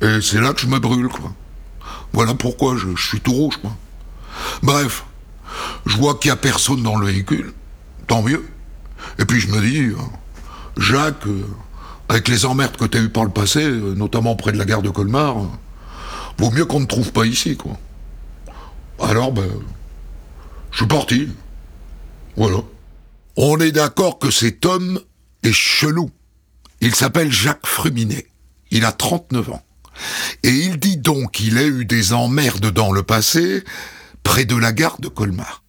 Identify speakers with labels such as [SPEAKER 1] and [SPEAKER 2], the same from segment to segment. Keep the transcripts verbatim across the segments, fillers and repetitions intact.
[SPEAKER 1] Et c'est là que je me brûle, quoi. Voilà pourquoi je, je suis tout rouge, quoi. Bref, je vois qu'il n'y a personne dans le véhicule, tant mieux. Et puis je me dis, euh, Jacques, euh, avec les emmerdes que t'as eues par le passé, euh, notamment près de la gare de Colmar, euh, vaut mieux qu'on ne trouve pas ici, quoi. Alors, ben, je suis parti. Voilà. On est d'accord que cet homme est chelou. Il s'appelle Jacques Fruminet. Il a trente-neuf ans. Et il dit donc qu'il a eu des emmerdes dans le passé, près de la gare de Colmar.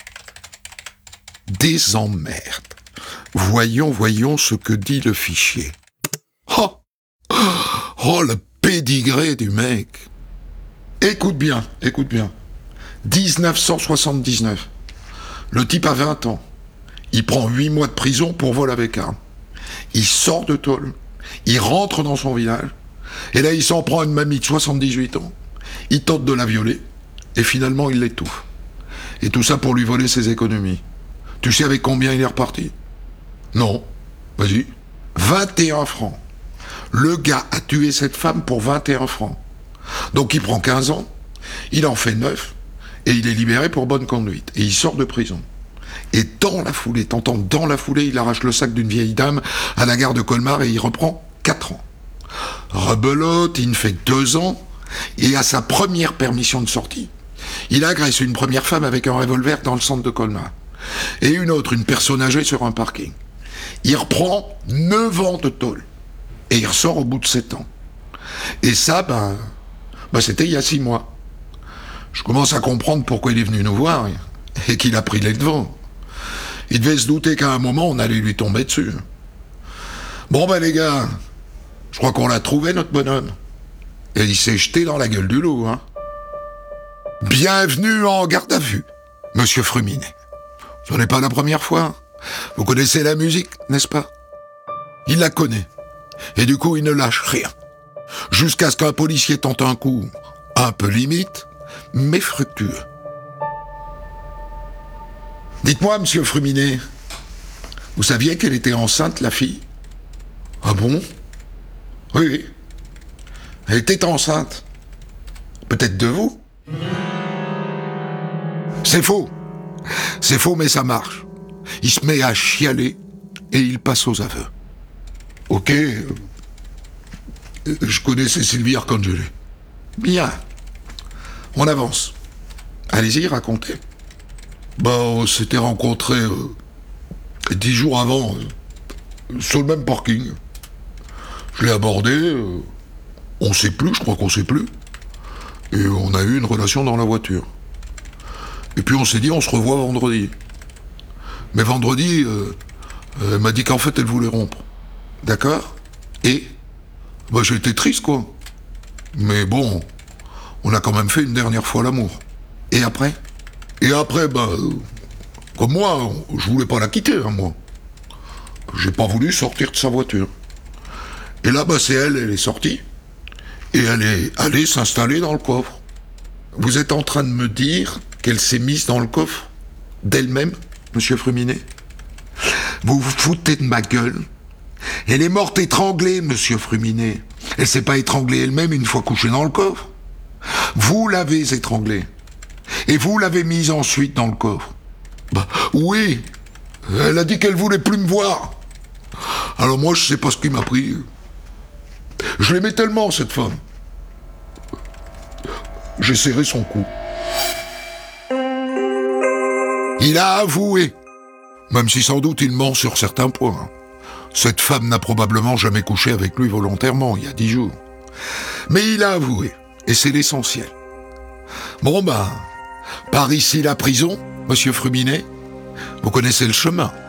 [SPEAKER 1] Des emmerdes. Voyons, voyons ce que dit le fichier. Oh, oh le pédigré du mec. Écoute bien, écoute bien. dix-neuf cent soixante-dix-neuf. Le type a vingt ans. Il prend huit mois de prison pour vol avec arme. Il sort de tôle. Il rentre dans son village. Et là, il s'en prend à une mamie de soixante-dix-huit ans. Il tente de la violer. Et finalement, il l'étouffe. Et tout ça pour lui voler ses économies. Tu sais avec combien il est reparti? Non. Vas-y. vingt et un francs. Le gars a tué cette femme pour vingt et un francs. Donc il prend quinze ans. Il en fait neuf. Et il est libéré pour bonne conduite. Et il sort de prison. Et dans la foulée, t'entends, dans la foulée, il arrache le sac d'une vieille dame à la gare de Colmar et il reprend quatre ans. Rebelote, il ne fait que deux ans, et à sa première permission de sortie, il agresse une première femme avec un revolver dans le centre de Colmar, et une autre, une personne âgée sur un parking. Il reprend neuf ans de tôle, et il ressort au bout de sept ans. Et ça, ben, ben c'était il y a six mois. Je commence à comprendre pourquoi il est venu nous voir, et qu'il a pris les devants. Il devait se douter qu'à un moment, on allait lui tomber dessus. Bon ben les gars, je crois qu'on l'a trouvé, notre bonhomme. Et il s'est jeté dans la gueule du loup, hein. Bienvenue en garde à vue, monsieur Fruminet. Ce n'est pas la première fois. Vous connaissez la musique, n'est-ce pas? Il la connaît. Et du coup, il ne lâche rien. Jusqu'à ce qu'un policier tente un coup un peu limite, mais fructueux. Dites-moi, monsieur Fruminet, vous saviez qu'elle était enceinte, la fille? Ah bon? Oui, oui. Elle était enceinte. Peut-être de vous? C'est faux. C'est faux, mais ça marche. Il se met à chialer et il passe aux aveux. Ok. Je connaissais Sylvie Arcangeli. Bien. On avance. Allez-y, racontez. Bah, on s'était rencontrés euh, dix jours avant, euh, sur le même parking. Je l'ai abordé, euh, on sait plus, je crois qu'on sait plus. Et on a eu une relation dans la voiture. Et puis on s'est dit, on se revoit vendredi. Mais vendredi, euh, elle m'a dit qu'en fait, elle voulait rompre. D'accord? Et bah, j'ai été triste, quoi. Mais bon, on a quand même fait une dernière fois l'amour. Et après? Et après, bah, euh, comme moi, je voulais pas la quitter, hein, moi. J'ai pas voulu sortir de sa voiture. Et là, bah, c'est elle, elle est sortie. Et elle est allée s'installer dans le coffre. Vous êtes en train de me dire qu'elle s'est mise dans le coffre d'elle-même, monsieur Fruminet? Vous vous foutez de ma gueule? Elle est morte étranglée, monsieur Fruminet. Elle s'est pas étranglée elle-même une fois couchée dans le coffre. Vous l'avez étranglée. Et vous l'avez mise ensuite dans le coffre. Bah, oui. Elle a dit qu'elle voulait plus me voir. Alors moi, je sais pas ce qui m'a pris. Je l'aimais tellement, cette femme. J'ai serré son cou. Il a avoué. Même si sans doute il ment sur certains points. Cette femme n'a probablement jamais couché avec lui volontairement, il y a dix jours. Mais il a avoué. Et c'est l'essentiel. Bon ben, par ici la prison, monsieur Fruminet. Vous connaissez le chemin.